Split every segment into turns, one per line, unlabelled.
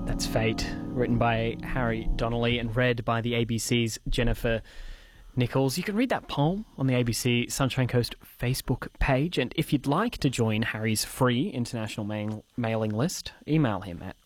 That's Fate, written by Harry Donnelly and read by the ABC's Jennifer Nichols. You can read that poem on the ABC Sunshine Coast Facebook page, and if you'd like to join Harry's free international mailing list, email him at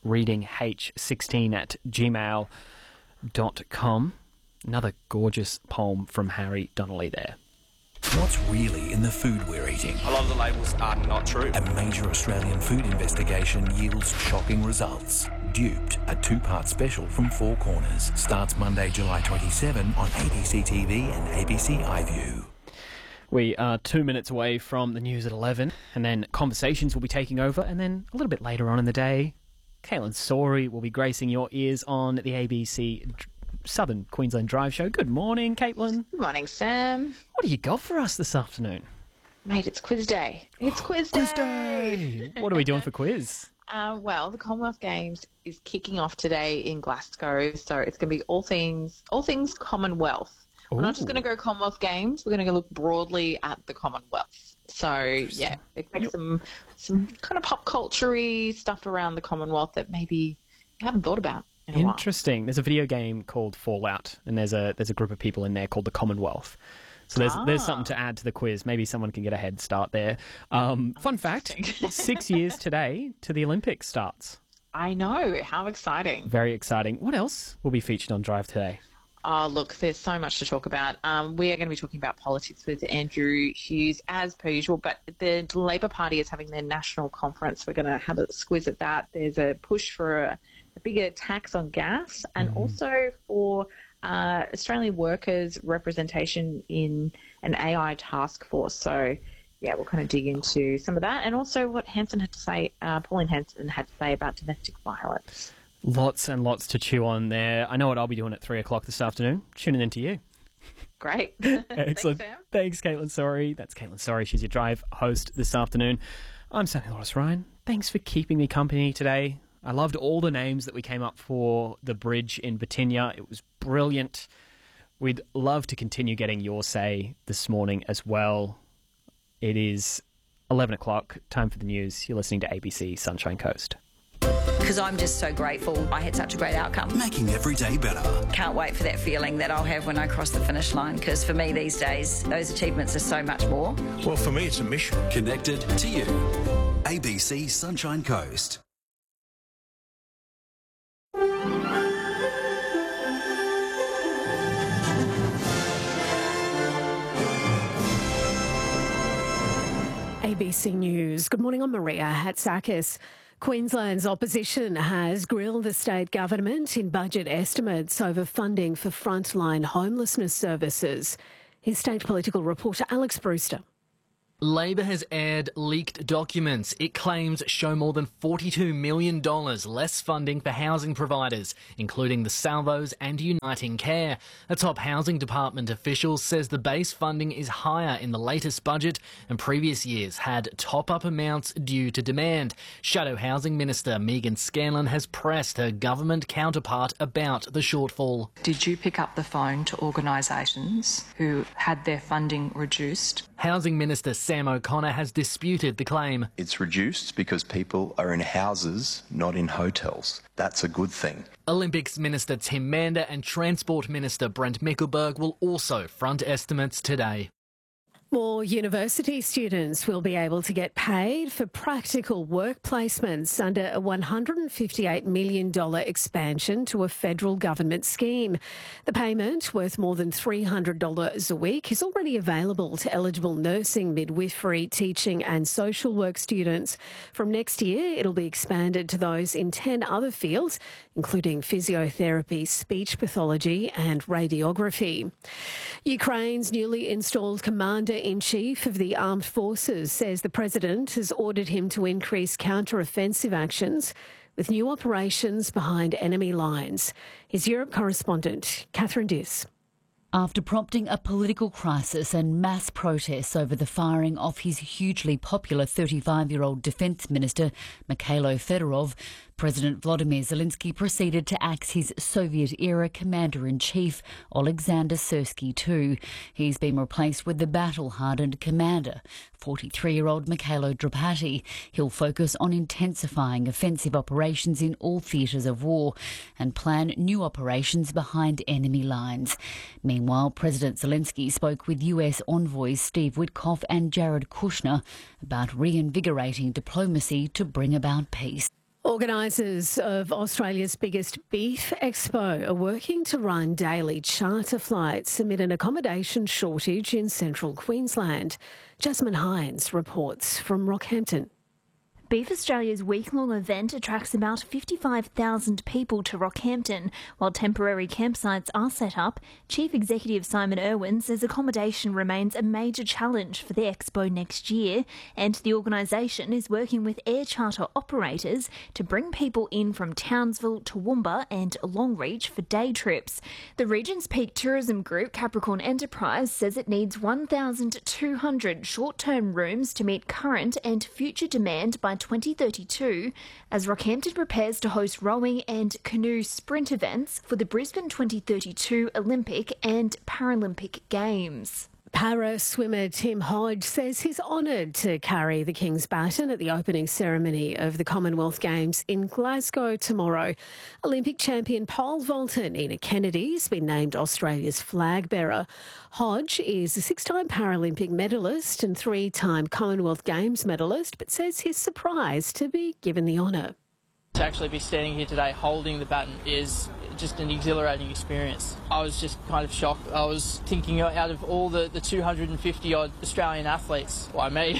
readingh16@gmail.com. Another gorgeous poem from Harry Donnelly there.
What's really in the food we're eating?
A lot of the labels are not true.
A major Australian food investigation yields shocking results. Duped, a two-part special from Four Corners, starts Monday, July 27 on ABC TV and ABC iView.
We are 2 minutes away from the news at 11, and then Conversations will be taking over, and then a little bit later on in the day, Caitlin Sori will be gracing your ears on the ABC Southern Queensland Drive Show. Good morning, Caitlin.
Good morning, Sam.
What do you got for us this afternoon?
Mate, it's quiz day. It's quiz day.
Quiz day. What are we doing for quiz?
Well, the Commonwealth Games is kicking off today in Glasgow, so it's going to be all things Commonwealth. We're not just going to go Commonwealth Games. We're going to go look broadly at the Commonwealth. So, yeah, expect some kind of pop culture-y stuff around the Commonwealth that maybe you haven't thought about.
Interesting. There's a video game called Fallout, and there's a group of people in there called the Commonwealth. So there's something to add to the quiz. Maybe someone can get a head start there. Fun fact, 6 years today to the Olympics starts.
I know. How exciting.
Very exciting. What else will be featured on Drive today?
Oh, look, there's so much to talk about. We are going to be talking about politics with Andrew Hughes, as per usual, but the Labor Party is having their national conference. We're going to have a squiz at that. There's a push for a bigger tax on gas and also for Australian workers' representation in an AI task force. So, yeah, we'll kind of dig into some of that and also what Hanson had to say, Pauline Hanson had to say about domestic violence.
Lots and lots to chew on there. I know what I'll be doing at 3 o'clock this afternoon. Tuning in to you.
Great.
Excellent.
Thanks, Sam.
Thanks, Caitlin Sori. That's Caitlin Sori. She's your Drive host this afternoon. I'm Sammy Loris Ryan. Thanks for keeping me company today. I loved all the names that we came up for the bridge in Batinia. It was brilliant. We'd love to continue getting your say this morning as well. It is 11 o'clock, time for the news. You're listening to ABC Sunshine Coast.
Because I'm just so grateful I had such a great outcome.
Making every day better.
Can't wait for that feeling that I'll have when I cross the finish line, because for me these days, those achievements are so much more.
Well, for me, it's a mission.
Connected to you. ABC Sunshine Coast.
ABC News. Good morning, I'm Maria Hatzakis. Queensland's opposition has grilled the state government in budget estimates over funding for frontline homelessness services. Here's state political reporter Alex Brewster.
Labor has aired leaked documents it claims show more than $42 million less funding for housing providers, including the Salvos and Uniting Care. A top housing department official says the base funding is higher in the latest budget and previous years had top-up amounts due to demand. Shadow Housing Minister Megan Scanlon has pressed her government counterpart about the shortfall.
Did you pick up the phone to organisations who had their funding reduced?
Housing Minister Sam O'Connor has disputed the claim.
It's reduced because people are in houses, not in hotels. That's a good thing.
Olympics Minister Tim Mander and Transport Minister Brent Mickelberg will also front estimates today.
More university students will be able to get paid for practical work placements under a $158 million expansion to a federal government scheme. The payment, worth more than $300 a week, is already available to eligible nursing, midwifery, teaching and social work students. From next year, it'll be expanded to those in 10 other fields, including physiotherapy, speech pathology and radiography. Ukraine's newly installed Commander-in-Chief of the Armed Forces says the President has ordered him to increase counter-offensive actions with new operations behind enemy lines. His Europe correspondent, Catherine Diss.
After prompting a political crisis and mass protests over the firing of his hugely popular 35-year-old Defence Minister, Mikhailo Fedorov, President Vladimir Zelensky proceeded to axe his Soviet-era commander-in-chief, Alexander Syrsky II. He's been replaced with the battle-hardened commander, 43-year-old Mikhailo Drapati. He'll focus on intensifying offensive operations in all theatres of war and plan new operations behind enemy lines. Meanwhile, President Zelensky spoke with US envoys Steve Witkoff and Jared Kushner about reinvigorating diplomacy to bring about peace.
Organisers of Australia's biggest beef expo are working to run daily charter flights amid an accommodation shortage in central Queensland. Jasmine Hines reports from Rockhampton.
Beef Australia's week-long event attracts about 55,000 people to Rockhampton. While temporary campsites are set up, Chief Executive Simon Irwin says accommodation remains a major challenge for the expo next year, and the organisation is working with air charter operators to bring people in from Townsville, Toowoomba and Longreach for day trips. The region's peak tourism group, Capricorn Enterprise, says it needs 1,200 short-term rooms to meet current and future demand by 2032, as Rockhampton prepares to host rowing and canoe sprint events for the Brisbane 2032 Olympic and Paralympic Games.
Para swimmer Tim Hodge says he's honoured to carry the King's baton at the opening ceremony of the Commonwealth Games in Glasgow tomorrow. Olympic champion pole vaulter Nina Kennedy has been named Australia's flag bearer. Hodge is a 6-time Paralympic medalist and 3-time Commonwealth Games medalist, but says he's surprised to be given the honour.
To actually be standing here today holding the baton is just an exhilarating experience. I was just kind of shocked. I was thinking, out of all the 250-odd Australian athletes, why me?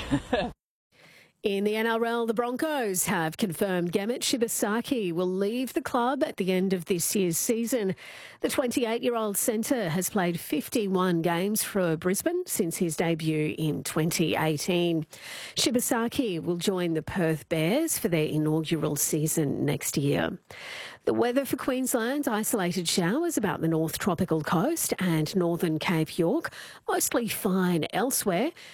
In the NRL, the Broncos have confirmed Gemmet Shibasaki will leave the club at the end of this year's season. The 28-year-old centre has played 51 games for Brisbane since his debut in 2018. Shibasaki will join the Perth Bears for their inaugural season next year. The weather for Queensland: isolated showers about the North Tropical Coast and northern Cape York. Mostly fine elsewhere.